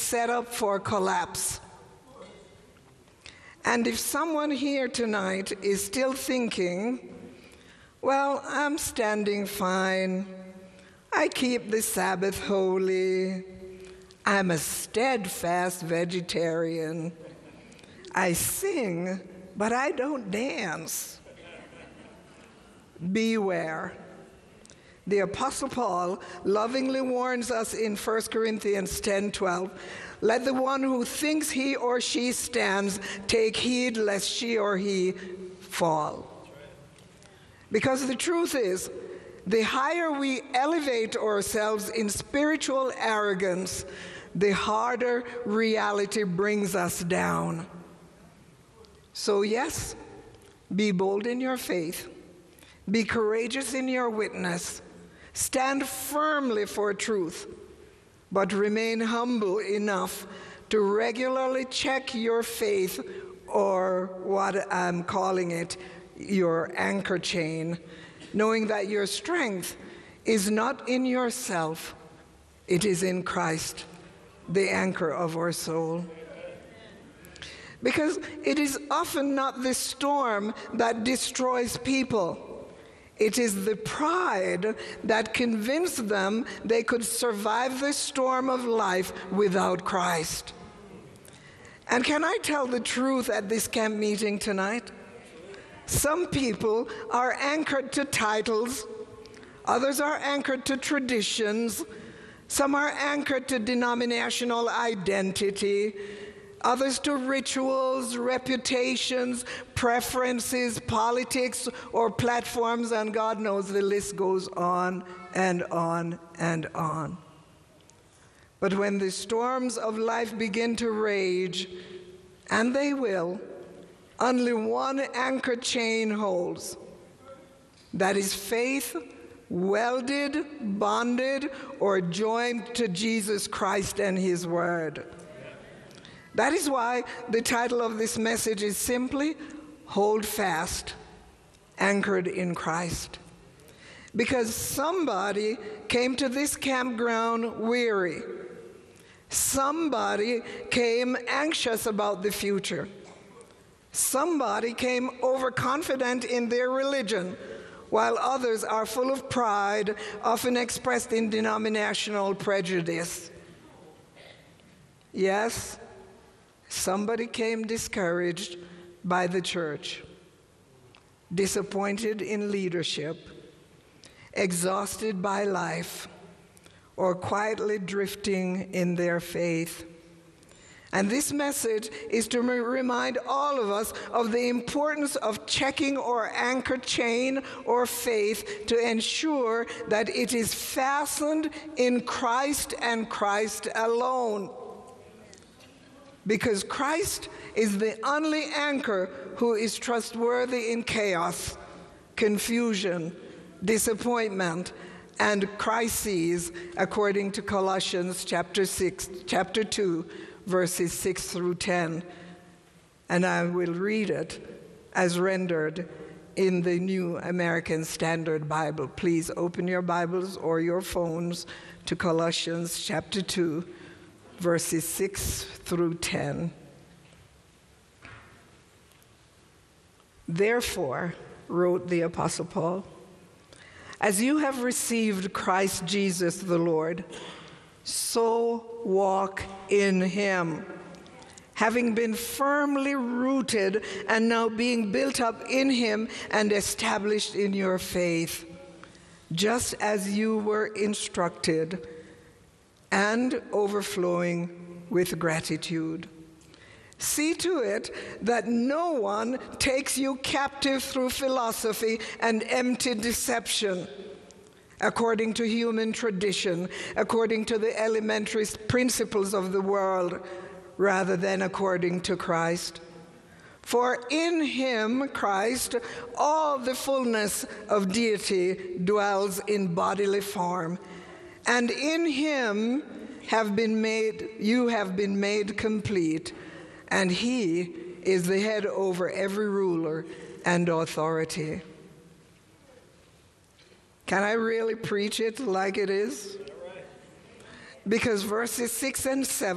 set up for collapse. And if someone here tonight is still thinking, well, I'm standing fine, I keep the Sabbath holy, I'm a steadfast vegetarian, I sing, but I don't dance. Beware. The Apostle Paul lovingly warns us in 1 Corinthians 10:12, let the one who thinks he or she stands take heed lest she or he fall. Because the truth is, the higher we elevate ourselves in spiritual arrogance, the harder reality brings us down. So yes, be bold in your faith. Be courageous in your witness. Stand firmly for truth, but remain humble enough to regularly check your faith, or what I'm calling it, your anchor chain, knowing that your strength is not in yourself, it is in Christ, the anchor of our soul. Because it is often not the storm that destroys people. It is the pride that convinced them they could survive the storm of life without Christ. And can I tell the truth at this camp meeting tonight? Some people are anchored to titles, others are anchored to traditions, some are anchored to denominational identity, others to rituals, reputations, preferences, politics, or platforms, and God knows the list goes on and on and on. But when the storms of life begin to rage, and they will, only one anchor chain holds. That is faith, welded, bonded, or joined to Jesus Christ and His Word. That is why the title of this message is simply, Hold Fast, Anchored in Christ. Because somebody came to this campground weary. Somebody came anxious about the future. Somebody came overconfident in their religion, while others are full of pride, often expressed in denominational prejudice. Yes, somebody came discouraged by the church, disappointed in leadership, exhausted by life, or quietly drifting in their faith. And this message is to remind all of us of the importance of checking our anchor chain or faith to ensure that it is fastened in Christ and Christ alone. Because Christ is the only anchor who is trustworthy in chaos, confusion, disappointment, and crises, according to Colossians chapter 2, verses 6 through 10. And I will read it as rendered in the New American Standard Bible. Please open your Bibles or your phones to Colossians chapter 2, verses 6 through 10. Therefore, wrote the Apostle Paul, as you have received Christ Jesus the Lord, so walk in him, having been firmly rooted and now being built up in him and established in your faith, just as you were instructed, and overflowing with gratitude. See to it that no one takes you captive through philosophy and empty deception, according to human tradition, according to the elementary principles of the world, rather than according to Christ. For in him, Christ, all the fullness of deity dwells in bodily form, and in him you have been made complete, and he is the head over every ruler and authority. Can I really preach it like it is? Because verses 6 and 7